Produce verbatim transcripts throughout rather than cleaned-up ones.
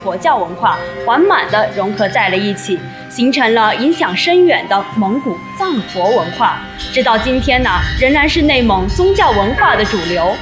佛教文化完满地融合在了一起，形成了影响深远的蒙古藏佛文化。直到今天呢，仍然是内蒙宗教文化的主流。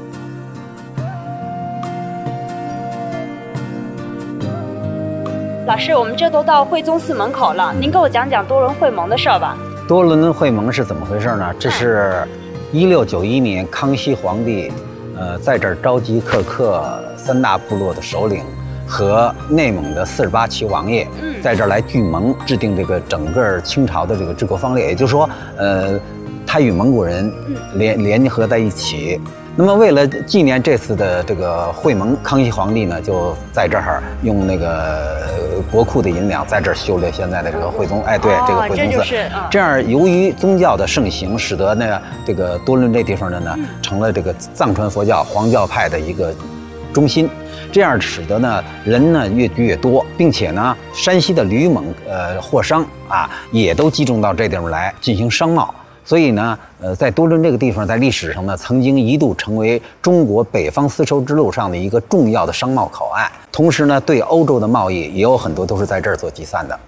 老师，我们这都到惠宗寺门口了，您给我讲讲多伦会盟的事儿吧。 多伦会盟是怎么回事呢？这是一六九一年康熙皇帝，呃，在这儿召集克克三大部落的首领和内蒙的四十八旗王爷，在这儿来聚盟，制定这个整个清朝的这个治国方略。也就是说，呃，他与蒙古人联联合在一起。那么，为了纪念这次的这个会盟，康熙皇帝呢就在这儿用那个国库的银两，在这儿修了现在的这个惠宗，哎，对， 哦、 这个惠宗寺。 这, 就是、嗯、 这样，由于宗教的盛行，使得呢这个多伦这地方的呢、嗯、成了这个藏传佛教黄教派的一个中心。这样使得呢人呢越聚越多，并且呢山西的吕蒙呃货商啊也都集中到这地方来进行商贸。所以呢，呃，在多伦这个地方，在历史上呢，曾经一度成为中国北方丝绸之路上的一个重要的商贸口岸。同时呢，对欧洲的贸易也有很多都是在这儿做集散的。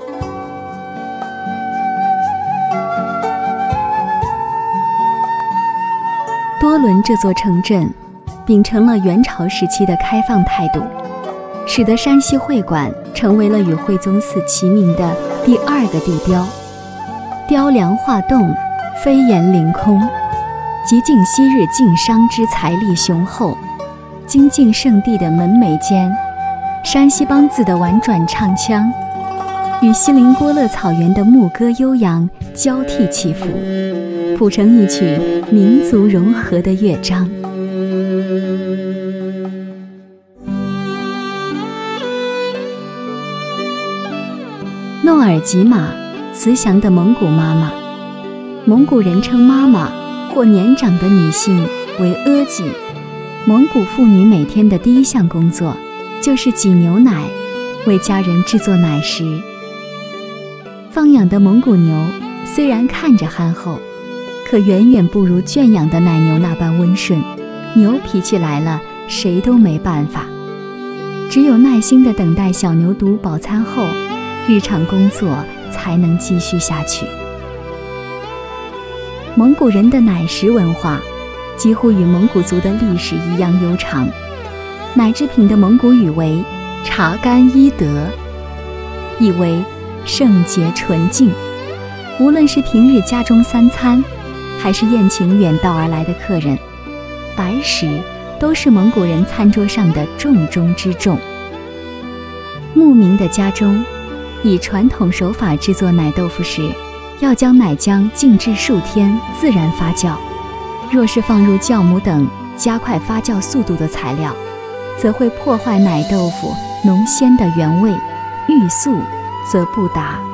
多伦这座城镇，秉承了元朝时期的开放态度，使得山西会馆成为了与惠宗寺齐名的第二个地标。雕梁画栋，飞檐凌空，极尽昔日晋商之财力雄厚。精进圣地的门楣间，山西梆子的婉转唱腔与锡林郭勒草原的牧歌悠扬交替起伏，谱成一曲民族融合的乐章。诺尔吉玛，慈祥的蒙古妈妈。蒙古人称妈妈或年长的女性为阿吉。蒙古妇女每天的第一项工作就是挤牛奶，为家人制作奶食。放养的蒙古牛虽然看着憨厚，可远远不如圈养的奶牛那般温顺。牛脾气来了，谁都没办法，只有耐心地等待小牛犊饱餐后，日常工作才能继续下去。蒙古人的奶食文化几乎与蒙古族的历史一样悠长。奶制品的蒙古语为茶干伊德，意为圣洁纯净。无论是平日家中三餐，还是宴请远道而来的客人，白食都是蒙古人餐桌上的重中之重。牧民的家中以传统手法制作奶豆腐时，要将奶浆静置数天自然发酵，若是放入酵母等加快发酵速度的材料，则会破坏奶豆腐浓鲜的原味，欲速则不达。